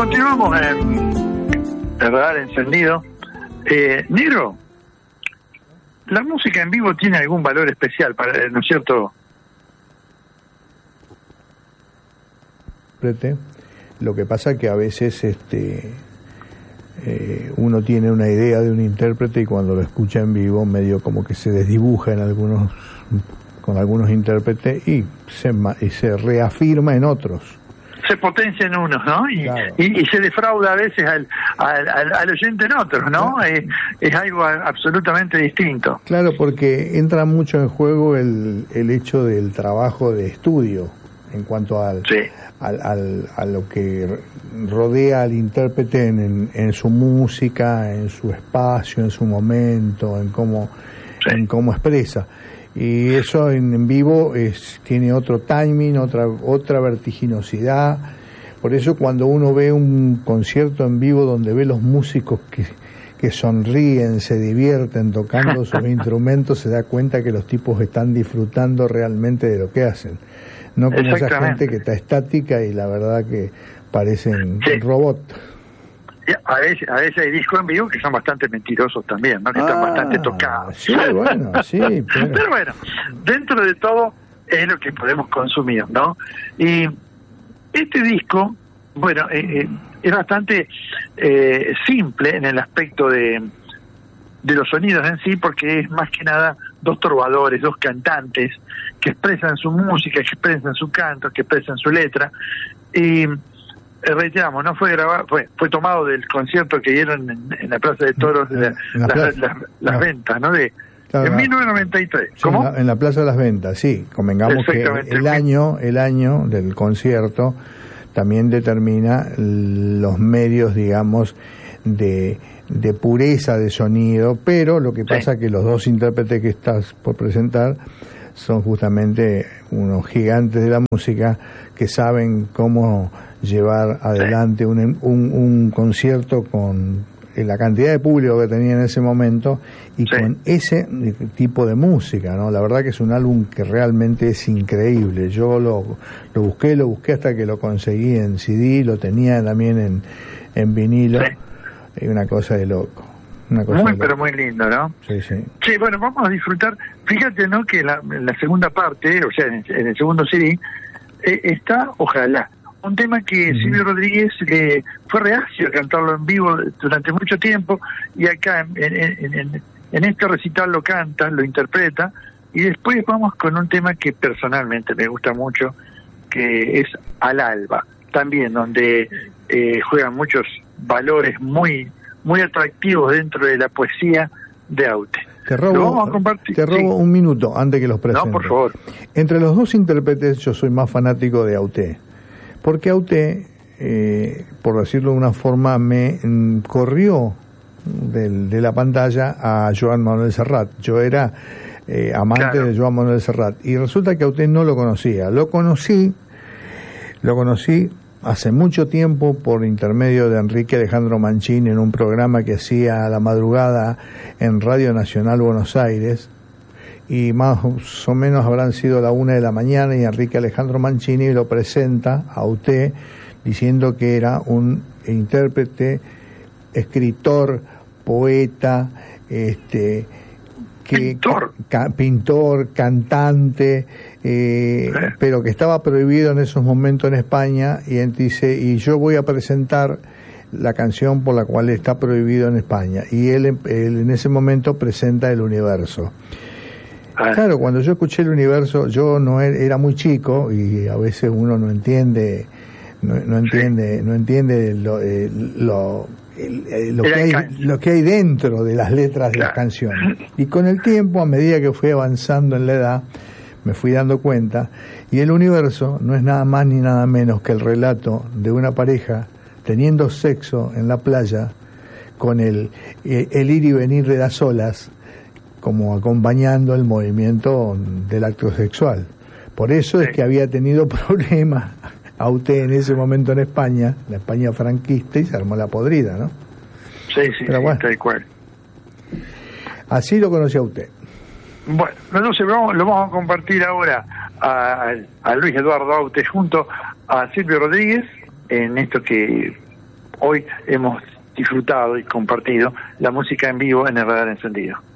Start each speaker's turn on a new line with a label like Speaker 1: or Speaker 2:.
Speaker 1: continuamos en Radar Encendido. Negro, la música en vivo tiene algún valor especial para, ¿no es cierto?
Speaker 2: Lo que pasa que a veces uno tiene una idea de un intérprete y cuando lo escucha en vivo medio como que se desdibuja con algunos intérpretes y se reafirma en otros.
Speaker 1: Se potencia en unos, ¿no?
Speaker 2: Claro.
Speaker 1: Y se defrauda a veces al oyente en otros, ¿no?
Speaker 2: Claro.
Speaker 1: Es algo absolutamente distinto.
Speaker 2: Claro, porque entra mucho en juego el hecho del trabajo de estudio en cuanto a lo que rodea al intérprete en su música, en su espacio, en su momento, en cómo expresa. Y eso en vivo tiene otro timing, otra vertiginosidad. Por eso cuando uno ve un concierto en vivo donde ve los músicos que sonríen, se divierten tocando sus instrumentos, se da cuenta que los tipos están disfrutando realmente de lo que hacen. No como esa gente que está estática y la verdad que parecen robots.
Speaker 1: A veces hay discos en vivo que son bastante mentirosos también, ¿no? Que están bastante tocados.
Speaker 2: Sí, bueno, sí.
Speaker 1: Pero bueno, dentro de todo es lo que podemos consumir, ¿no? Y este disco, bueno, es bastante simple en el aspecto de los sonidos en sí, porque es más que nada dos trovadores, dos cantantes que expresan su música, que expresan su canto, que expresan su letra. Y reiteramos, no fue grabado, fue tomado del concierto que dieron en la Plaza de Toros de las Ventas, ¿no?
Speaker 2: Claro,
Speaker 1: en 1993.
Speaker 2: Sí,
Speaker 1: ¿Cómo?
Speaker 2: En la Plaza de las Ventas, sí. Convengamos que el año del concierto también determina los medios, digamos, de pureza de sonido, pero lo que pasa es que los dos intérpretes que estás por presentar son justamente unos gigantes de la música que saben cómo llevar adelante un concierto con la cantidad de público que tenía en ese momento y con ese tipo de música, ¿no? La verdad que es un álbum que realmente es increíble. Yo lo busqué hasta que lo conseguí en CD, lo tenía también en vinilo. Es una cosa de loco.
Speaker 1: Pero muy lindo, ¿no?
Speaker 2: Sí.
Speaker 1: Sí, bueno, vamos a disfrutar. Fíjate, ¿no? Que en la segunda parte, o sea, en el segundo CD, está Ojalá. Un tema que Silvio Rodríguez fue reacio a cantarlo en vivo durante mucho tiempo, y acá en este recital lo canta, lo interpreta, y después vamos con un tema que personalmente me gusta mucho, que es Al Alba, también donde juegan muchos valores muy atractivos dentro de la poesía de Aute.
Speaker 2: Te robo un minuto antes que los presente.
Speaker 1: No, por favor.
Speaker 2: Entre los dos intérpretes yo soy más fanático de Aute, porque Aute, por decirlo de una forma, me corrió de la pantalla a Joan Manuel Serrat. Yo era amante de Joan Manuel Serrat, y resulta que Aute no lo conocía. Lo conocí hace mucho tiempo por intermedio de Enrique Alejandro Mancini en un programa que hacía a la madrugada en Radio Nacional Buenos Aires, y más o menos habrán sido la 1 de la mañana, y Enrique Alejandro Mancini lo presenta a usted diciendo que era un intérprete, escritor, poeta, pintor, cantante, pero que estaba prohibido en esos momentos en España, y él dice, y yo voy a presentar la canción por la cual está prohibido en España, y él en ese momento presenta El Universo. Claro, cuando yo escuché El Universo, yo no era muy chico, y a veces uno no entiende lo que hay dentro de las letras de las canciones. Y con el tiempo, a medida que fui avanzando en la edad, me fui dando cuenta, y El Universo no es nada más ni nada menos que el relato de una pareja teniendo sexo en la playa, con el ir y venir de las olas como acompañando el movimiento del acto sexual. Por eso es que había tenido problemas a usted en ese momento en España, la España franquista, y se armó la podrida, ¿no?
Speaker 1: Sí,
Speaker 2: pero bueno,
Speaker 1: tal cual.
Speaker 2: Así lo conocí a usted.
Speaker 1: Bueno, entonces lo vamos a compartir ahora a Luis Eduardo Aute junto a Silvio Rodríguez en esto que hoy hemos disfrutado y compartido la música en vivo en el Radar Encendido.